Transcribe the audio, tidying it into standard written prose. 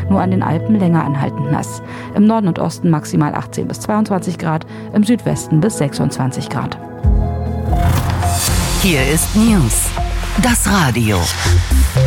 nur an den Alpen länger anhaltend nass. Im Norden und Osten maximal 18 bis 22 Grad, im Südwesten bis 26 Grad. Hier ist News, das Radio.